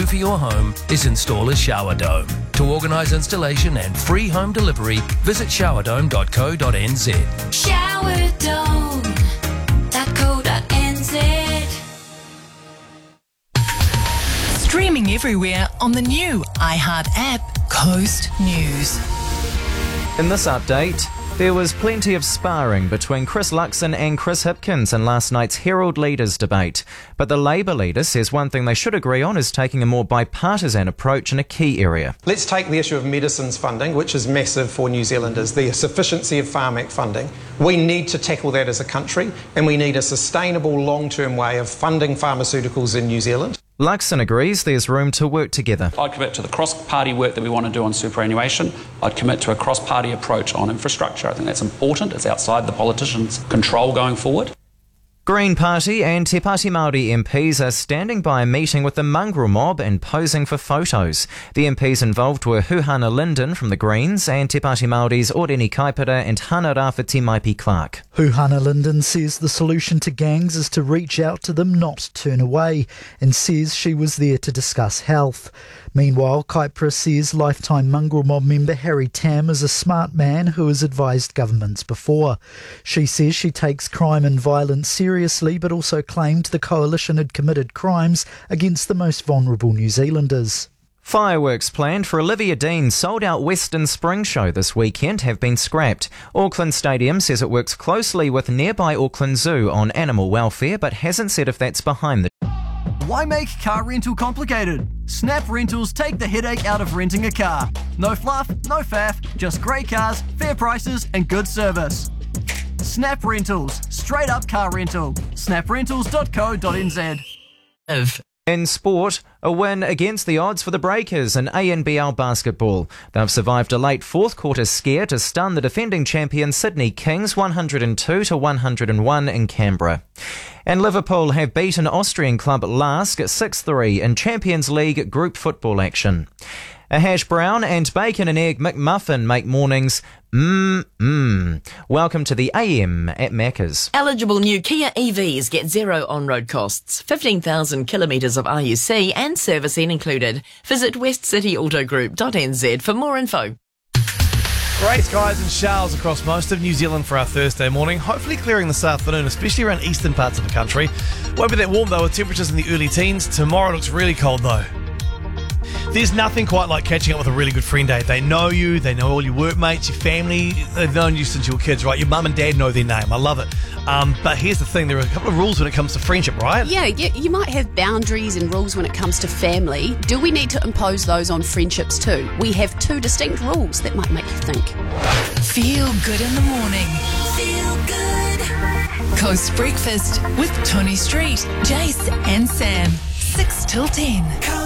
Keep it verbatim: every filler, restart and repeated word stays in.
do for your home is install a shower dome. To organise installation and free home delivery, visit shower dome dot co dot n z. shower dome dot co dot n z. Streaming everywhere on the new iHeart app, Coast News. In this update, there was plenty of sparring between Chris Luxon and Chris Hipkins in last night's Herald Leaders debate. But the Labour leader says one thing they should agree on is taking a more bipartisan approach in a key area. Let's take the issue of medicines funding, which is massive for New Zealanders, the sufficiency of Farm Act funding. We need to tackle that as a country, and we need a sustainable long-term way of funding pharmaceuticals in New Zealand. Luxon agrees there's room to work together. I'd commit to the cross-party work that we want to do on superannuation. I'd commit to a cross-party approach on infrastructure. I think that's important. It's outside the politicians' control going forward. Green Party and Te Pāti Māori M Ps are standing by a meeting with the mongrel mob and posing for photos. The M Ps involved were Huhana Linden from the Greens and Te Pāti Māori's Oreni Kaipara and Hana Rāwhiti Maipi Clark. Huhana Linden says the solution to gangs is to reach out to them, not turn away, and says she was there to discuss health. Meanwhile, Kaipara says lifetime mongrel mob member Harry Tam is a smart man who has advised governments before. She says she takes crime and violence seriously, but also claimed the coalition had committed crimes against the most vulnerable New Zealanders. Fireworks planned for Olivia Dean's sold-out Western Spring Show this weekend have been scrapped. Auckland Stadium says it works closely with nearby Auckland Zoo on animal welfare, but hasn't said if that's behind the... Why make car rental complicated? Snap Rentals take the headache out of renting a car. No fluff, no faff, just great cars, fair prices and good service. Snap Rentals, straight up car rental. snap rentals dot co dot n z. In sport, a win against the odds for the Breakers in A N B L basketball. They've survived a late fourth quarter scare to stun the defending champion Sydney Kings one hundred two to one hundred one in Canberra. And Liverpool have beaten Austrian club Lask six three in Champions League group football action. A hash brown and bacon and egg McMuffin make mornings mmm-mmm. Welcome to the A M at Macca's. Eligible new Kia E Vs get zero on-road costs, fifteen thousand kilometres of R U C and servicing included. Visit west city auto group dot n z for more info. Grey skies and showers across most of New Zealand for our Thursday morning, hopefully clearing this afternoon, especially around eastern parts of the country. Won't be that warm though, with temperatures in the early teens. Tomorrow looks really cold though. There's nothing quite like catching up with a really good friend, eh? They know you, they know all your workmates, your family, they've known you since you were kids, right? Your mum and dad know their name. I love it. Um, but here's the thing, there are a couple of rules when it comes to friendship, right? Yeah, you, you might have boundaries and rules when it comes to family. Do we need to impose those on friendships too? We have two distinct rules that might make you think. Feel good in the morning. Feel good. Coast Breakfast with Tony Street, Jace and Sam. six till ten.